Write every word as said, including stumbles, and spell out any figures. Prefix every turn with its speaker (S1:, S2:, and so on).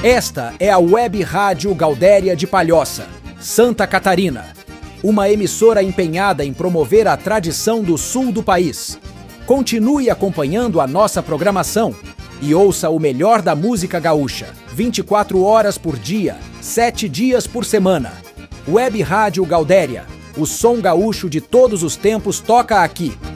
S1: Esta é a Web Rádio Gaudéria de Palhoça, Santa Catarina. Uma emissora empenhada em promover a tradição do sul do país. Continue acompanhando a nossa programação e ouça o melhor da música gaúcha, vinte e quatro horas por dia, sete dias por semana. Web Rádio Gaudéria, o som gaúcho de todos os tempos toca aqui.